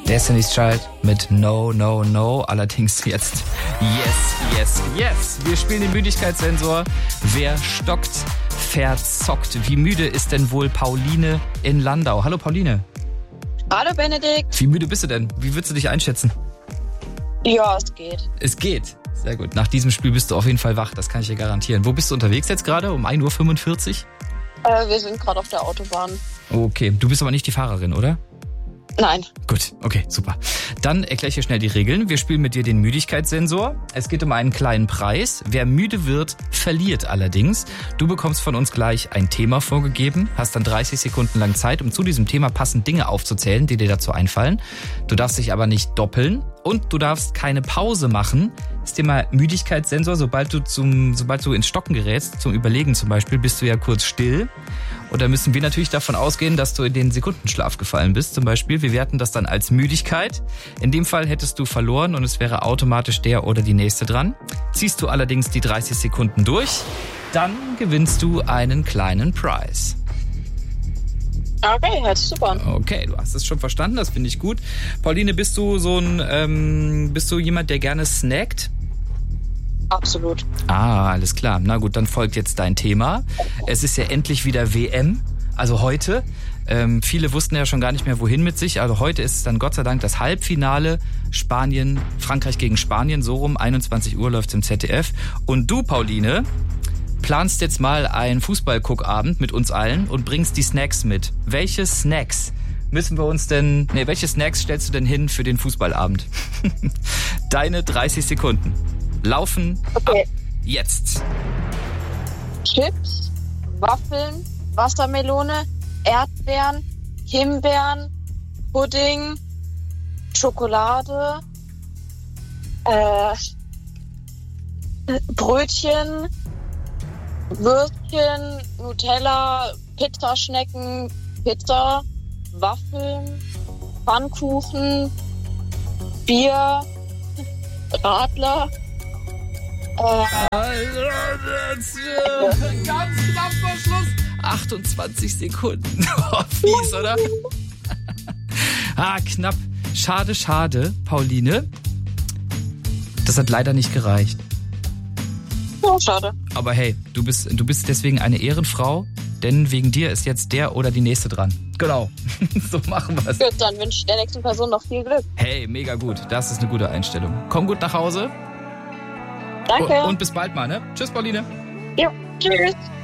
Destiny's Child mit No, No, No. Allerdings jetzt Yes, Yes, Yes. Wir spielen den Müdigkeitssensor. Wer stockt, verzockt. Wie müde ist denn wohl Pauline in Landau? Hallo Pauline. Hallo Benedikt. Wie müde bist du denn? Wie würdest du dich einschätzen? Ja, es geht. Es geht. Sehr gut. Nach diesem Spiel bist du auf jeden Fall wach. Das kann ich dir garantieren. Wo bist du unterwegs jetzt gerade? Um 1:45 Uhr? Wir sind gerade auf der Autobahn. Okay. Du bist aber nicht die Fahrerin, oder? Nein. Gut, okay, super. Dann erkläre ich dir schnell die Regeln. Wir spielen mit dir den Müdigkeitssensor. Es geht um einen kleinen Preis. Wer müde wird, verliert allerdings. Du bekommst von uns gleich ein Thema vorgegeben, hast dann 30 Sekunden lang Zeit, um zu diesem Thema passend Dinge aufzuzählen, die dir dazu einfallen. Du darfst dich aber nicht doppeln und du darfst keine Pause machen. Das Thema Müdigkeitssensor, sobald du ins Stocken gerätst, zum Überlegen zum Beispiel, bist du ja kurz still. Und da müssen wir natürlich davon ausgehen, dass du in den Sekundenschlaf gefallen bist. Zum Beispiel, wir werten das dann als Müdigkeit. In dem Fall hättest du verloren und es wäre automatisch der oder die Nächste dran. Ziehst du allerdings die 30 Sekunden durch, dann gewinnst du einen kleinen Preis. Okay, hört sich super an. Okay, du hast es schon verstanden, das finde ich gut. Pauline, bist du jemand, der gerne snackt? Absolut. Ah, alles klar. Na gut, dann folgt jetzt dein Thema. Es ist ja endlich wieder WM, also heute. Viele wussten ja schon gar nicht mehr, wohin mit sich. Also heute ist es dann Gott sei Dank das Halbfinale. Frankreich gegen Spanien, so rum, 21 Uhr läuft es im ZDF. Und du, Pauline, planst jetzt mal einen Fußballguckabend mit uns allen und bringst die Snacks mit. Welche Snacks stellst du denn hin für den Fußballabend? Deine 30 Sekunden laufen Okay. ab jetzt. Chips, Waffeln, Wassermelone, Erdbeeren, Himbeeren, Pudding, Schokolade, Brötchen, Würstchen, Nutella, Pizzaschnecken, Pizza, Waffeln, Pfannkuchen, Bier, Radler. Ganz knapp vor Schluss. 28 Sekunden. Oh, fies, oder? Knapp. Schade, schade, Pauline. Das hat leider nicht gereicht. Ja, schade. Aber hey, du bist deswegen eine Ehrenfrau, denn wegen dir ist jetzt der oder die Nächste dran. Genau. So machen wir es. Gut, dann wünsche ich der nächsten Person noch viel Glück. Hey, mega gut. Das ist eine gute Einstellung. Komm gut nach Hause. Danke. Und bis bald mal, ne? Tschüss, Pauline. Ja, tschüss.